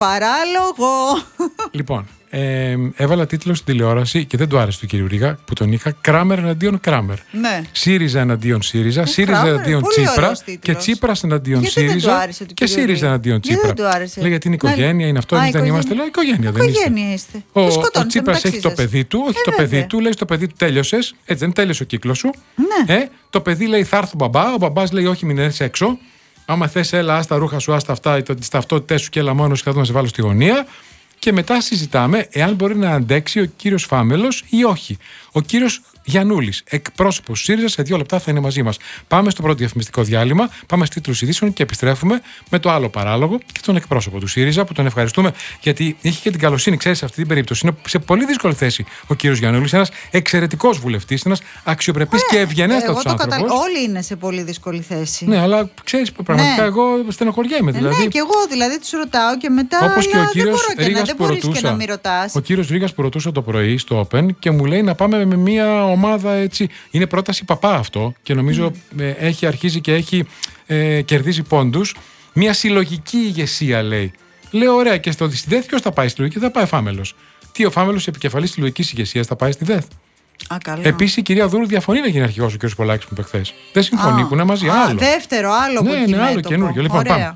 Παράλογο. Λοιπόν, έβαλα τίτλο στην τηλεόραση και δεν του άρεσε του κύριου Ρίγα που τον είχα. Κράμερ εναντίον Κράμερ. Ναι. ΣΥΡΙΖΑ εναντίον ΣΥΡΙΖΑ. ΣΥΡΙΖΑ εναντίον Τσίπρα. Και Τσίπρας εναντίον ΣΥΡΙΖΑ. Και ΣΥΡΙΖΑ εναντίον Τσίπρα. Λέει γιατί είναι οικογένεια, είναι αυτό. Εμείς δεν είμαστε. Λέω οικογένεια δεν είστε. Ο Τσίπρας έχει το παιδί του. Όχι το παιδί του. Λέει στο παιδί του τέλειωσες. Έτσι δεν τέλειωσε ο κύκλος σου. Το παιδί λέει θα έρθει ο μπαμπά. Ο μπαμπάς λέει όχι, μην έρθει έξω. Άμα θες, έλα, άστα ρούχα σου, άστα αυτά, τις ταυτότητές σου και έλα μόνος και θα να σε βάλω στη γωνία. Και μετά συζητάμε εάν μπορεί να αντέξει ο κύριος Φάμελος ή όχι. Ο κύριος Γιαννούλης, εκπρόσωπος του ΣΥΡΙΖΑ, σε 2 λεπτά θα είναι μαζί μας. Πάμε στο πρώτο διαφημιστικό διάλειμμα, πάμε στους τίτλους ειδήσεων και επιστρέφουμε με το άλλο παράλογο και τον εκπρόσωπο του ΣΥΡΙΖΑ που τον ευχαριστούμε γιατί είχε και την καλοσύνη, ξέρεις, σε αυτή την περίπτωση. Είναι σε πολύ δύσκολη θέση ο κύριος Γιαννούλης, ένας εξαιρετικός βουλευτής, ένας αξιοπρεπής και ευγενέστατος άνθρωπος. Όλοι είναι σε πολύ δύσκολη θέση. Ναι, αλλά ξέρεις, πραγματικά εγώ στενοχωριέμαι. Δηλαδή. Ναι, και εγώ δηλαδή τους ρωτάω και μετά. Όπως και ο κύριος Ρίγας που ρωτούσα. Ο κύριος Ρίγας που ρωτούσα το πρωί στο Open και μου λέει να πάμε με μια ομάδα έτσι. Είναι πρόταση παπά αυτό και νομίζω έχει αρχίσει και έχει κερδίσει πόντους. Μια συλλογική ηγεσία λέει. Λέω ωραία και στη ΔΕΘ ποιος θα πάει στη λογική, θα πάει Φάμελος. Τι ο Φάμελος επικεφαλής της συλλογικής ηγεσίας θα πάει στη ΔΕΘ. Επίσης η κυρία Δούρου διαφωνεί να γίνει αρχηγός ο κ. Πολάκης που είπε χθες. Δεν συμφωνεί που είναι μαζί. Άλλο. Δεύτερο, άλλο που είναι άλλο καινούργιο. Λοιπόν, πάμε.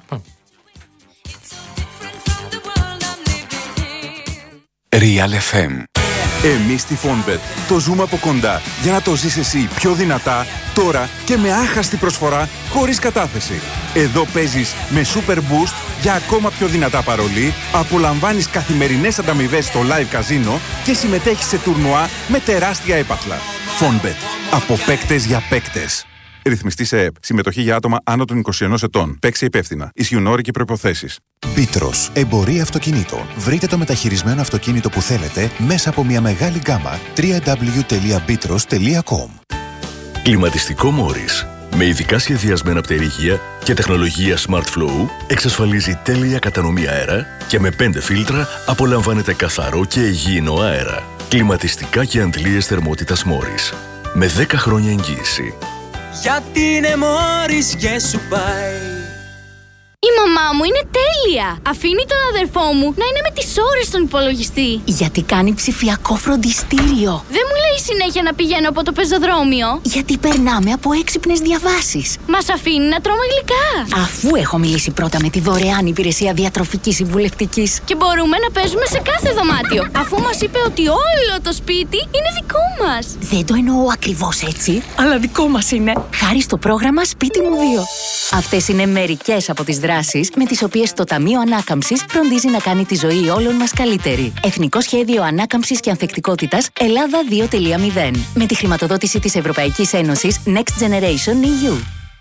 Real FM. Εμείς στη Fonbet το ζούμε από κοντά για να το ζεις εσύ πιο δυνατά, τώρα και με άχαστη προσφορά χωρίς κατάθεση. Εδώ παίζεις με Super Boost για ακόμα πιο δυνατά παρολί, απολαμβάνεις καθημερινές ανταμοιβές στο live καζίνο και συμμετέχεις σε τουρνουά με τεράστια έπαθλα. Fonbet. Από παίκτες για παίκτες. Ρυθμιστή σε ΕΕΠ. Συμμετοχή για άτομα άνω των 21 ετών. Παίξε υπεύθυνα. Ισχύουν όροι και προϋποθέσεις. Πίτρος. Εμπορία αυτοκινήτων. Βρείτε το μεταχειρισμένο αυτοκίνητο που θέλετε μέσα από μια μεγάλη γκάμα. www.bitros.com. Κλιματιστικό Μόρις. Με ειδικά σχεδιασμένα πτερίγια και τεχνολογία Smart Flow εξασφαλίζει τέλεια κατανομή αέρα και με 5 φίλτρα απολαμβάνετε καθαρό και υγιεινό αέρα. Κλιματιστικά και αντλίες θερμότητας Μόρις. Με 10 χρόνια εγγύηση. Γιατί είναι Μόρις και σου πάει. Η μαμά μου είναι τέλεια! Αφήνει τον αδερφό μου να είναι με τις ώρες στον υπολογιστή. Γιατί κάνει ψηφιακό φροντιστήριο. Δεν μου λέει συνέχεια να πηγαίνω από το πεζοδρόμιο. Γιατί περνάμε από έξυπνες διαβάσεις. Μας αφήνει να τρώμε γλυκά. Αφού έχω μιλήσει πρώτα με τη δωρεάν υπηρεσία διατροφικής συμβουλευτικής. Και μπορούμε να παίζουμε σε κάθε δωμάτιο. Αφού μας είπε ότι όλο το σπίτι είναι δικό μας. Δεν το εννοώ ακριβώς έτσι, αλλά δικό μας είναι. Χάρη στο πρόγραμμα Σπίτι μου 2. Αυτές είναι μερικές από τις δράσεις με τις οποίες το Ταμείο Ανάκαμψης φροντίζει να κάνει τη ζωή όλων μας καλύτερη. Εθνικό Σχέδιο Ανάκαμψης και Ανθεκτικότητας Ελλάδα 2.0. Με τη χρηματοδότηση της Ευρωπαϊκής Ένωσης Next Generation EU.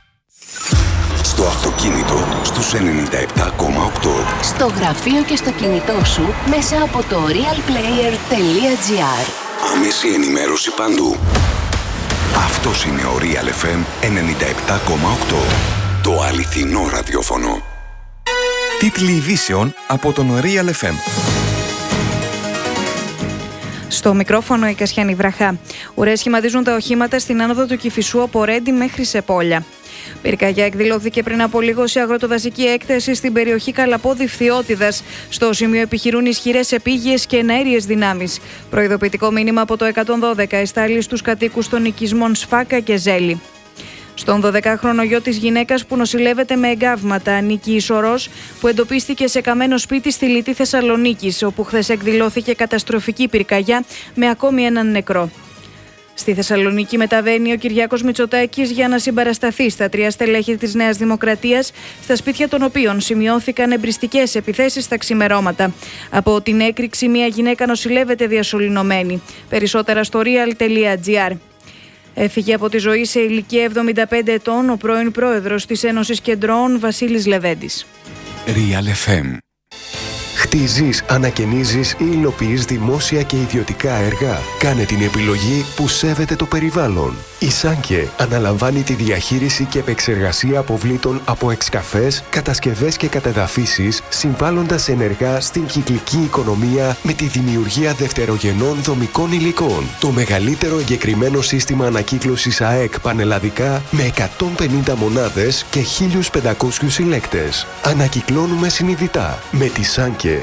Στο αυτοκίνητο στους 97,8. Στο γραφείο και στο κινητό σου μέσα από το realplayer.gr. Άμεση ενημέρωση παντού. Αυτός είναι ο Real FM 97,8. Το αληθινό ραδιόφωνο. Τίτλοι ειδήσεων από τον Real FM. Στο μικρόφωνο η Κασιάνη Βραχά. Ουρές σχηματίζουν τα οχήματα στην άνοδο του Κηφισού από Ρέντι μέχρι Σεπόλια. Πυρκαγιά εκδηλώθηκε πριν από λίγο σε αγροτοδασική έκταση στην περιοχή Καλαπόδη Φθιώτιδας. Στο σημείο επιχειρούν ισχυρές επίγειες και εναέριες δυνάμεις. Προειδοποιητικό μήνυμα από το 112 εστάλει στους κατοίκους των οικισμών Σφάκα και Ζέλη. Στον 12χρονο γιο της γυναίκας που νοσηλεύεται με εγκάβματα ανήκει η Σωρός, που εντοπίστηκε σε καμένο σπίτι στη Λιτή Θεσσαλονίκης, όπου χθες εκδηλώθηκε καταστροφική πυρκαγιά με ακόμη έναν νεκρό. Στη Θεσσαλονίκη μεταβαίνει ο Κυριάκος Μητσοτάκης για να συμπαρασταθεί στα 3 στελέχη της Νέας Δημοκρατίας, στα σπίτια των οποίων σημειώθηκαν εμπριστικές επιθέσεις στα ξημερώματα. Από την έκρηξη, μια γυναίκα νοσηλεύεται διασωληνωμένη. Περισσότερα στο real.gr. Έφυγε από τη ζωή σε ηλικία 75 ετών ο πρώην πρόεδρος της Ένωσης Κεντρών Βασίλης Λεβέντης. Real FM. Χτίζεις, ανακαινίζεις ή υλοποιείς δημόσια και ιδιωτικά έργα. Κάνε την επιλογή που σέβεται το περιβάλλον. Η Σάνκε αναλαμβάνει τη διαχείριση και επεξεργασία αποβλήτων από εξκαφές, κατασκευές και κατεδαφίσεις, συμβάλλοντας ενεργά στην κυκλική οικονομία με τη δημιουργία δευτερογενών δομικών υλικών. Το μεγαλύτερο εγκεκριμένο σύστημα ανακύκλωσης ΑΕΚ πανελλαδικά με 150 μονάδες και 1.500 συλλέκτες. Ανακυκλώνουμε συνειδητά. Με τη Σάνκε